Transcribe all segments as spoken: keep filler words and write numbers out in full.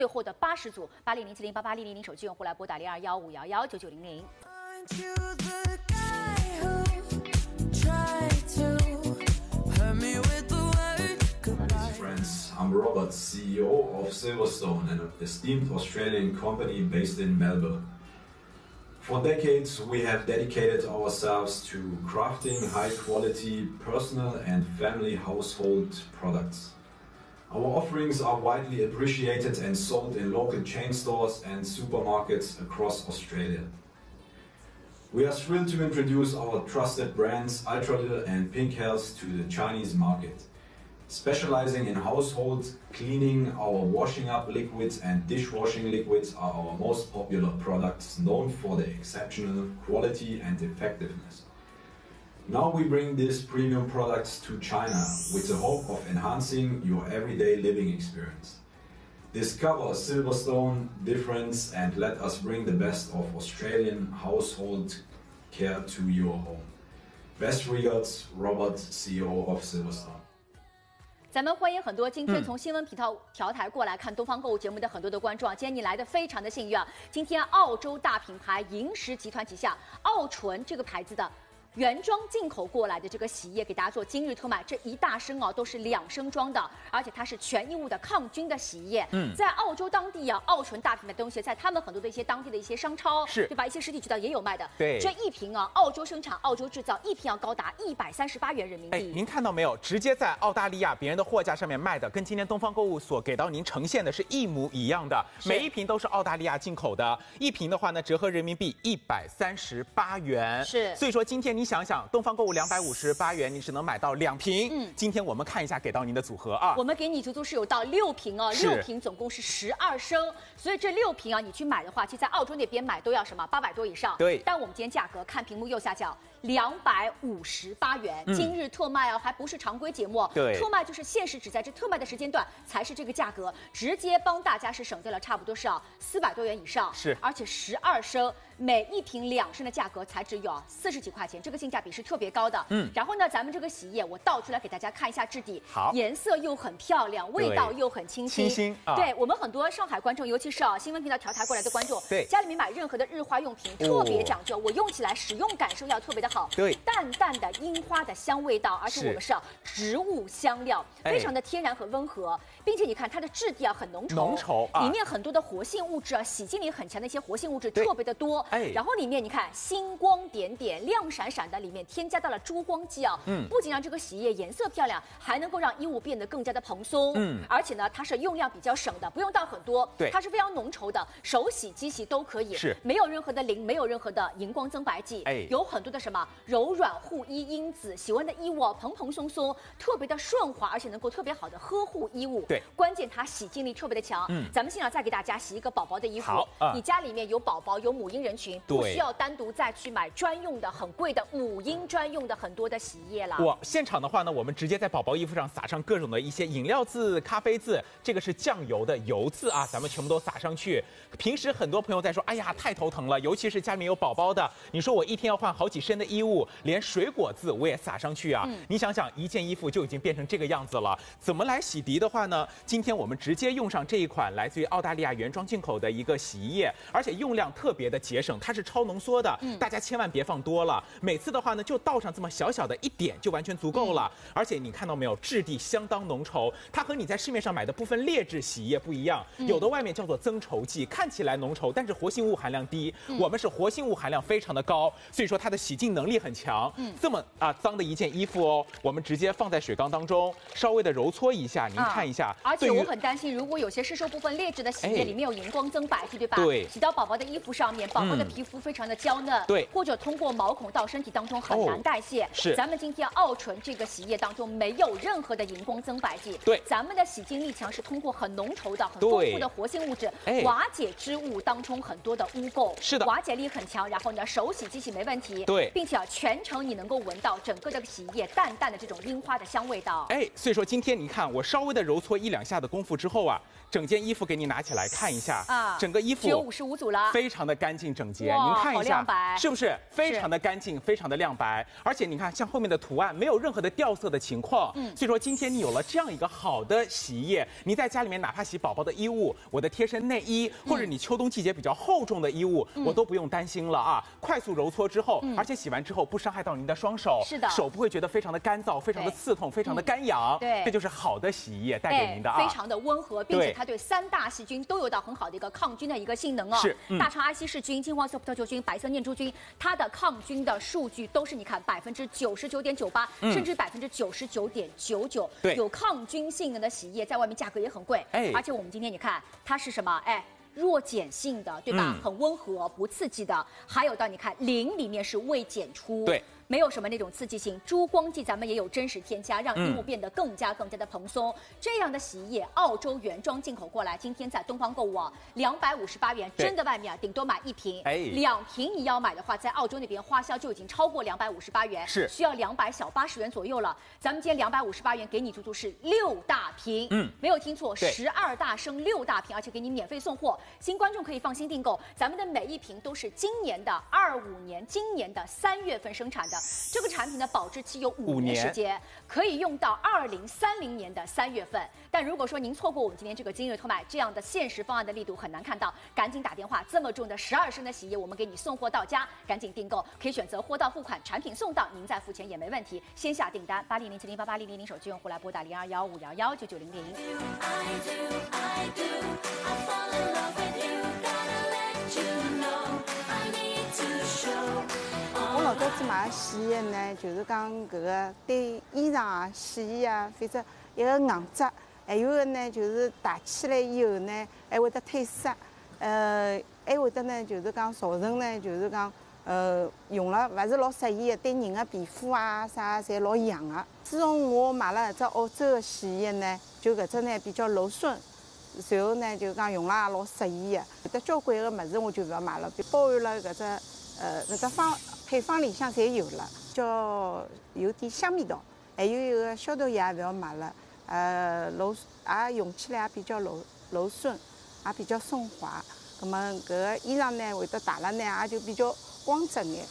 最后的八十组八零零七零八八零零零手机用户来拨打零二幺五幺幺九九零零。 Friends, I'm Robert, C E O of Silverstone, an esteemed Australian company based in Melbourne. For decades, we have dedicated ourselves to crafting high-quality personal and family household products. Our offerings are widely appreciated and sold in local chain stores and supermarkets across Australia. We are thrilled to introduce our trusted brands Ultralil and Pink Health to the Chinese market. Specializing in household cleaning, our washing up liquids and dishwashing liquids are our most popular products, known for their exceptional quality and effectiveness. Now we bring these premium products to China with the hope of enhancing your everyday living experience. Discover Silverstone difference and let us bring the best of Australian household care to your home. Best regards, Robert, C E O of Silverstone. 咱们欢迎很多今天从新闻频道调台过来看东方购物节目的很多的观众啊，今天你来的非常的幸运啊！今天澳洲大品牌银石集团旗下澳纯这个牌子的原装进口过来的这个洗衣液给大家做今日特卖，这一大升哦都是两升装的，而且它是全衣物的抗菌的洗衣液。嗯，在澳洲当地啊，澳纯大品牌的东西在他们很多的一些当地的一些商超是对吧？一些实体渠道也有卖的。对，这一瓶啊，澳洲生产、澳洲制造，一瓶要高达一百三十八元人民币。 哎，您看到没有？直接在澳大利亚别人的货架上面卖的，跟今天东方购物所给到您呈现的是一模一样的，每一瓶都是澳大利亚进口的，一瓶的话呢，折合人民币一百三十八元。是，所以说今天你想想，东方购物两百五十八元，你只能买到两瓶。嗯，今天我们看一下给到您的组合啊， 我们给你足足是有到六瓶哦，六瓶总共是十二升，所以这六瓶啊，你去买的话，其实在澳洲那边买都要什么八百多以上。对，但我们今天价格看屏幕右下角。 两百五十八元，嗯、今日特卖哦，还不是常规节目。对，特卖就是限时只在这特卖的时间段才是这个价格，直接帮大家是省掉了差不多是啊四百多元以上。是，而且十二升每一瓶两升的价格才只有啊四十几块钱，这个性价比是特别高的。嗯，然后呢，咱们这个洗衣液我倒出来给大家看一下质地，好，颜色又很漂亮，味道又很清新。清新啊！对我们很多上海观众，尤其是啊新闻频道调台过来的观众，对家里面买任何的日化用品特别讲究，我用起来使用感受要特别的。 好，对，淡淡的樱花的香味道，而且我们是植物香料，非常的天然和温和，并且你看它的质地啊很浓稠，浓稠，里面很多的活性物质啊，洗净力很强的一些活性物质特别的多，哎，然后里面你看星光点点，亮闪闪的，里面添加到了珠光肌啊，嗯，不仅让这个洗衣液颜色漂亮，还能够让衣物变得更加的蓬松，嗯，而且呢它是用量比较省的，不用倒很多，对，它是非常浓稠的，手洗、机洗都可以，是没有任何的磷，没有任何的荧光增白剂，哎，有很多的什么。 柔软护衣因子，洗完的衣物蓬蓬松松，特别的顺滑，而且能够特别好的呵护衣物。对，关键它洗净力特别的强。嗯，咱们现在再给大家洗一个宝宝的衣服。好，啊、你家里面有宝宝有母婴人群，不需要单独再去买专用的很贵的母婴专用的很多的洗衣液了。 哇，现场的话呢，我们直接在宝宝衣服上撒上各种的一些饮料渍、咖啡渍，这个是酱油的油渍啊，咱们全部都撒上去。平时很多朋友在说，哎呀，太头疼了，尤其是家里面有宝宝的，你说我一天要换好几身的衣物。 连水果渍我也撒上去啊！嗯、你想想，一件衣服就已经变成这个样子了，怎么来洗涤的话呢？今天我们直接用上这一款来自于澳大利亚原装进口的一个洗衣液，而且用量特别的节省，它是超浓缩的，嗯、大家千万别放多了。每次的话呢，就倒上这么小小的一点就完全足够了。嗯、而且你看到没有，质地相当浓稠，它和你在市面上买的部分劣质洗衣液不一样，嗯、有的外面叫做增稠剂，看起来浓稠，但是活性物含量低，嗯、我们是活性物含量非常的高，所以说它的洗净能力很强。 嗯，这么啊脏的一件衣服哦，我们直接放在水缸当中，稍微的揉搓一下，您看一下。啊、 而且我很担心，如果有些吸收部分劣质的洗衣液里面有荧光增白剂，对吧？对，洗到宝宝的衣服上面，宝宝的皮肤非常的娇嫩，对、嗯，或者通过毛孔到身体当中很难代谢。哦、是，咱们今天澳纯这个洗衣液当中没有任何的荧光增白剂，对，咱们的洗净力强是通过很浓稠的、很丰富的活性物质瓦解织物当中很多的污垢，是的，瓦解力很强，然后呢手洗机洗没问题，对，并且。 且啊，全程你能够闻到整个这个洗衣液淡淡的这种樱花的香味道。 哎，所以说今天你看我稍微的揉搓一两下的功夫之后啊，整件衣服给你拿起来看一下啊，整个衣服只有五十五组了， 非常的干净整洁。您看一下，是不是非常的干净，非常的亮白？而且你看，像后面的图案没有任何的掉色的情况。嗯，所以说今天你有了这样一个好的洗衣液，你在家里面哪怕洗宝宝的衣物，我的贴身内衣，或者你秋冬季节比较厚重的衣物，嗯、我都不用担心了啊！快速揉搓之后，嗯、而且洗完之后不伤害到您的双手， 是的， 手不会觉得非常的干燥、非常的刺痛、非常的干痒。 对， 这就是好的洗衣液带给您的啊， 非常的温和，并且它对三大细菌都有到很好的一个抗菌的一个性能哦。 是， 嗯、大肠阿希氏菌、金黄色葡萄球菌、白色念珠菌，它的抗菌的数据都是你看百分之九十九点九八，甚至百分之九十九点九九，有抗菌性能的洗衣液，在外面价格也很贵。哎，而且我们今天你看它是什么？哎。弱碱性的，对吧？嗯、很温和，不刺激的。还有到你看零里面是未检出， 对， 没有什么那种刺激性。珠光剂咱们也有真实添加，让衣物变得更加更加的蓬松。嗯、这样的洗衣液，澳洲原装进口过来，今天在东方购物啊，两百五十八元，真的外面啊顶多买一瓶，哎，两瓶你要买的话，在澳洲那边花销就已经超过两百五十八元， 是需要两百小八十元左右了。咱们今天两百五十八元给你足足是六大瓶，嗯，没有听错，十二大升六大瓶，而且给你免费送货。新观众可以放心订购，咱们的每一瓶都是今年的二五年，今年的三月份生产的。这个产品的保质期有五年时间，可以用到二零三零年的三月份。但如果说您错过我们今天这个今日特卖这样的限时方案的力度很难看到，赶紧打电话，这么重的十二升的洗衣液，我们给你送货到家，赶紧订购，可以选择货到付款，产品送到，您再付钱也没问题。先下订单，八零零七零八八零零零手机用户来拨打零二幺五幺幺九九零零。 我老早子买的洗衣液呢，就是讲搿个对衣裳啊、洗衣啊，反正一个硬质，还有个呢就是汏起来以后呢，还会得褪色，呃，还会得呢就是讲造成呢就是讲呃用了勿是老适宜的，对人的皮肤啊啥侪老痒的。自从我买了搿只澳洲的洗衣液呢，就搿只呢比较柔顺。随后呢，就讲用了也老适宜的，有得交关个物事我就勿要买了，包含了搿只呃搿只方配方里向侪有了，叫有点香味道，还有一个消毒液也勿要买了，呃柔也用起来也比较柔柔顺，也比较顺滑。那么搿个衣裳呢会得汏了呢，也就比较光泽眼。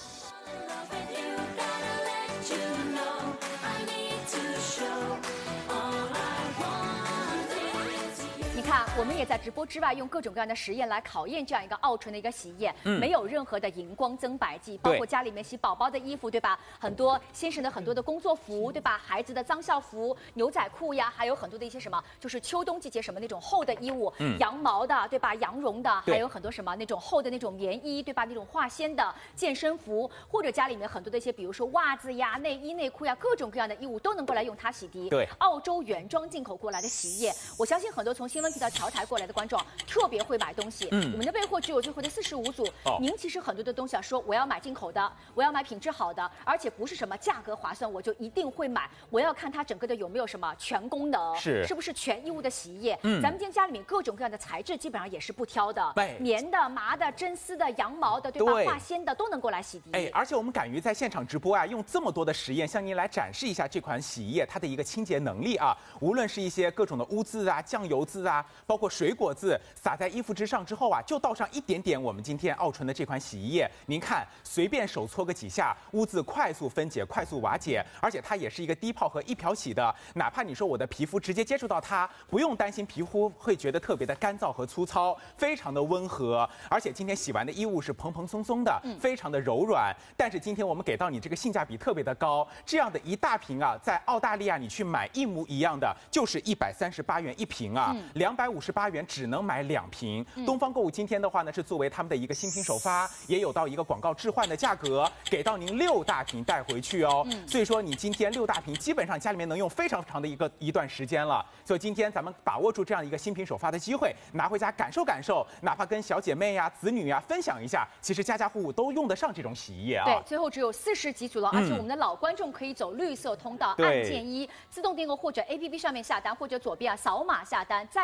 看，我们也在直播之外用各种各样的实验来考验这样一个澳纯的一个洗衣液，嗯、没有任何的荧光增白剂，包括家里面洗宝宝的衣服，对吧？很多先生的很多的工作服，对吧？孩子的脏校服、牛仔裤呀，还有很多的一些什么，就是秋冬季节什么那种厚的衣物，嗯、羊毛的，对吧？羊绒的，还有很多什么那种厚的那种棉衣，对吧？那种化纤的健身服，或者家里面很多的一些，比如说袜子呀、内衣内裤呀，各种各样的衣物都能够来用它洗涤。 对， 澳洲原装进口过来的洗衣液，我相信很多从新闻频道调台过来的观众特别会买东西，嗯，我们的备货只有最后的四十五组。哦，您其实很多的东西啊，说我要买进口的，我要买品质好的，而且不是什么价格划算我就一定会买，我要看它整个的有没有什么全功能， 是是不是全衣物的洗衣液。嗯，咱们今天家里面各种各样的材质基本上也是不挑的，棉的、麻的、真丝的、羊毛的，对吧？对，化纤的都能够来洗涤。 哎，而且我们敢于在现场直播啊，用这么多的实验向您来展示一下这款洗衣液它的一个清洁能力啊，无论是一些各种的污渍啊、酱油渍啊，包括水果渍撒在衣服之上之后啊，就倒上一点点我们今天澳纯的这款洗衣液，您看随便手搓个几下，污渍快速分解、快速瓦解，而且它也是一个低泡和一漂洗的，哪怕你说我的皮肤直接接触到它，不用担心皮肤会觉得特别的干燥和粗糙，非常的温和，而且今天洗完的衣物是蓬蓬松松的，非常的柔软。但是今天我们给到你这个性价比特别的高，这样的一大瓶啊，在澳大利亚你去买一模一样的，就是一百三十八元一瓶啊，两百五十八元只能买两瓶。嗯、东方购物今天的话呢，是作为他们的一个新品首发，也有到一个广告置换的价格，给到您六大瓶带回去哦。嗯、所以说你今天六大瓶基本上家里面能用非常长的一个一段时间了。所以今天咱们把握住这样一个新品首发的机会，拿回家感受感受，哪怕跟小姐妹呀、子女呀分享一下，其实家家户户都用得上这种洗衣液啊。 对，最后只有四十几组了，而且我们的老观众可以走绿色通道，按键一自动订购或者 A P P 上面下单，或者左边啊扫码下单，再给大家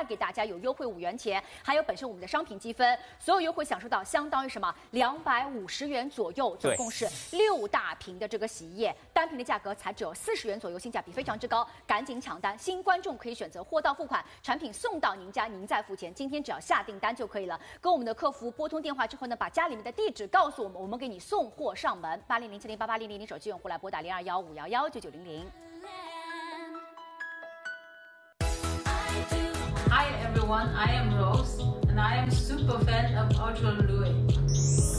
有优惠五元钱，还有本身我们的商品积分，所有优惠享受到相当于什么两百五十元左右，总共是六大瓶的这个洗衣液，单瓶的价格才只有四十元左右，性价比非常之高，赶紧抢单！新观众可以选择货到付款，产品送到您家，您再付钱。今天只要下订单就可以了，跟我们的客服拨通电话之后呢，把家里面的地址告诉我们，我们给你送货上门。八零零七零八八零零零手机用户来拨打零二幺五幺幺九九零零。 Hi everyone, I am Rose, and I am super fan of Ultra